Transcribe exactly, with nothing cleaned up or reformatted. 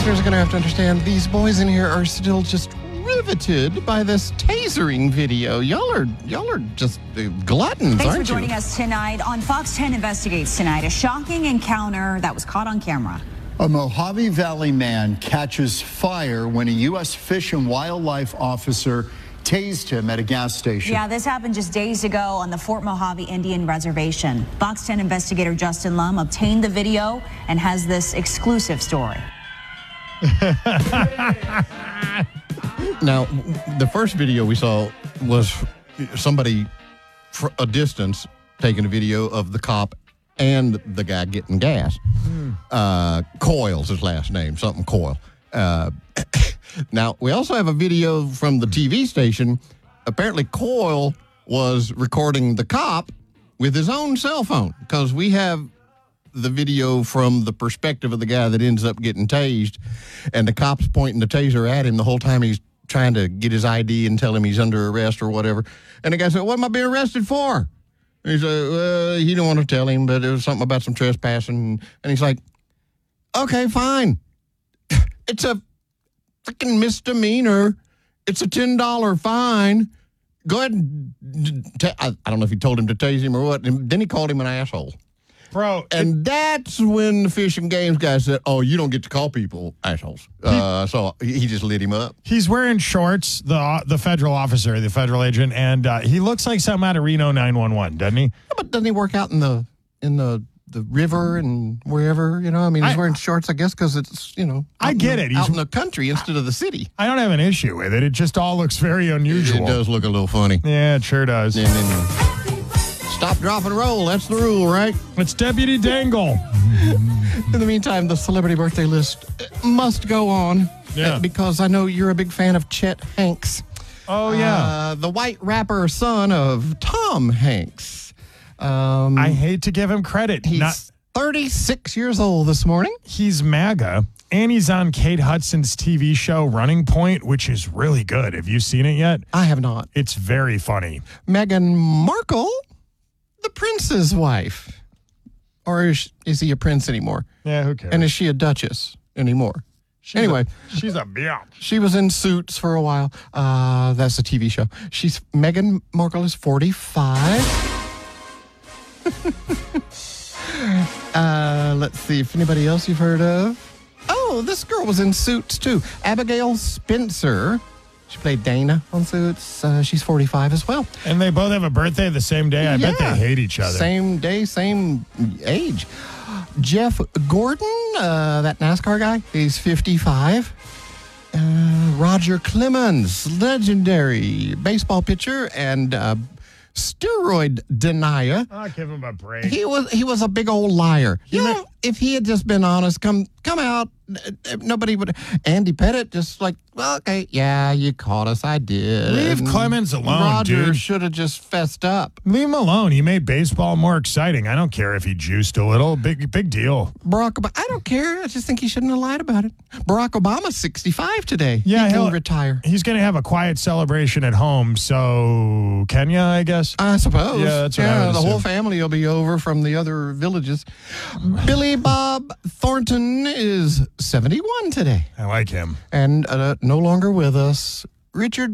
listeners are going to have to understand these boys in here are still just riveted by this tasering video. Y'all are y'all are just uh, gluttons, Thanks aren't for joining you? us tonight on Fox ten Investigates tonight. A shocking encounter that was caught on camera. A Mojave Valley man catches fire when a U S Fish and Wildlife officer tased him at a gas station. Yeah, this happened just days ago on the Fort Mojave Indian Reservation. Fox ten investigator Justin Lum obtained the video and has this exclusive story. Now, the first video we saw was somebody from a distance taking a video of the cop and the guy getting gas. Mm. Uh, Coyle's his last name, something Coyle. Uh, now, we also have a video from the T V station. Apparently, Coyle was recording the cop with his own cell phone, because we have the video from the perspective of the guy that ends up getting tased, and the cop's pointing the taser at him the whole time he's trying to get his I D and tell him he's under arrest or whatever. And the guy said, "What am I being arrested for?" And he said, well, he didn't want to tell him, but it was something about some trespassing. And he's like, "Okay, fine. It's a freaking misdemeanor. It's a ten dollar fine. Go ahead and t- I, I don't know if he told him to tase him or what. And then he called him an asshole. Bro. And it, that's when the Fish and Games guy said, "Oh, you don't get to call people assholes." Uh, so he just lit him up. He's wearing shorts, the the federal officer, the federal agent, and uh, he looks like something out of Reno nine one one, doesn't he? Yeah, but doesn't he work out in the in the the river and wherever, you know? I mean, he's I, wearing shorts, I guess, because it's, you know, I get the, it. He's out in the country instead of the city. I don't have an issue with it. It just all looks very unusual. It does look a little funny. Yeah, it sure does. And then stop, drop, and roll. That's the rule, right? It's Deputy Dangle. In the meantime, the celebrity birthday list must go on. Yeah. Because I know you're a big fan of Chet Hanks. Oh, yeah. Uh, the white rapper son of Tom Hanks. Um, I hate to give him credit. He's Not, thirty-six years old this morning. he's MAGA, and he's on Kate Hudson's T V show Running Point, which is really good. Have you seen it yet? I have not. It's very funny. Meghan Markle, the prince's wife. Or is, is he a prince anymore? Yeah, who cares? And is she a duchess anymore? She's anyway. A, she's a bitch. She was in Suits for a while. Uh, that's a T V show. She's Meghan Markle is forty-five. uh, let's see if anybody else you've heard of. Oh, this girl was in Suits too. Abigail Spencer. She played Dana on Suits. Uh, she's forty-five as well. And they both have a birthday the same day. I Yeah. bet they hate each other. Same day, same age. Jeff Gordon, uh, that NASCAR guy, he's fifty-five. Uh, Roger Clemens, legendary baseball pitcher and uh, steroid denier. I'll give him a break. He was he was a big old liar. You You know, if he had just been honest, come come out, nobody would. Andy Pettit just like, well, okay, yeah, you caught us, I did. Leave And Clemens alone, Roger dude. should have just fessed up. Leave him alone. He made baseball more exciting. I don't care if he juiced a little. Big big deal. Barack Obama, I don't care. I just think he shouldn't have lied about it. Barack Obama's sixty-five today. Yeah, he he'll can retire. He's going to have a quiet celebration at home. So Kenya, I guess. I suppose. Yeah, that's what I yeah, would the assume. whole family will be over from the other villages. Billy Bob Thornton is seventy-one today I like him. and uh, no longer with us. Richard